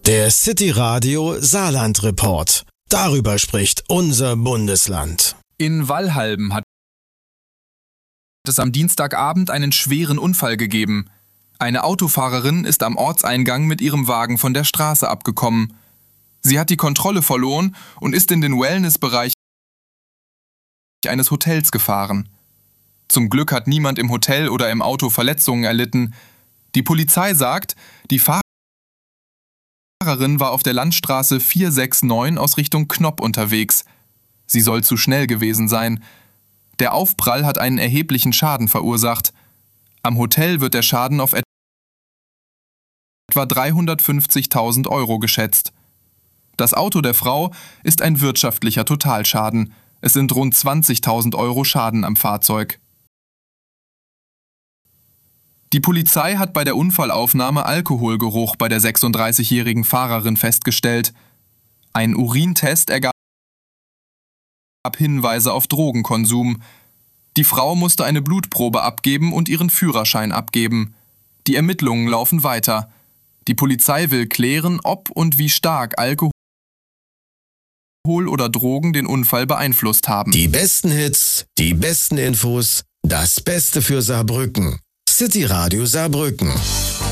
Der City Radio Saarland Report. Darüber spricht unser Bundesland. In Wallhalben hat es am Dienstagabend einen schweren Unfall gegeben. Eine Autofahrerin ist am Ortseingang mit ihrem Wagen von der Straße abgekommen. Sie hat die Kontrolle verloren und ist in den Wellnessbereich eines Hotels gefahren. Zum Glück hat niemand im Hotel oder im Auto Verletzungen erlitten. Die Polizei sagt, die Fahrerin war auf der Landstraße 469 aus Richtung Knopp unterwegs. Sie soll zu schnell gewesen sein. Der Aufprall hat einen erheblichen Schaden verursacht. Am Hotel wird der Schaden auf etwa 350.000 Euro geschätzt. Das Auto der Frau ist ein wirtschaftlicher Totalschaden. Es sind rund 20.000 Euro Schaden am Fahrzeug. Die Polizei hat bei der Unfallaufnahme Alkoholgeruch bei der 36-jährigen Fahrerin festgestellt. Ein Urintest ergab Hinweise auf Drogenkonsum. Die Frau musste eine Blutprobe abgeben und ihren Führerschein abgeben. Die Ermittlungen laufen weiter. Die Polizei will klären, ob und wie stark Alkohol oder Drogen den Unfall beeinflusst haben. Die besten Hits, die besten Infos, das Beste für Saarbrücken. City Radio Saarbrücken.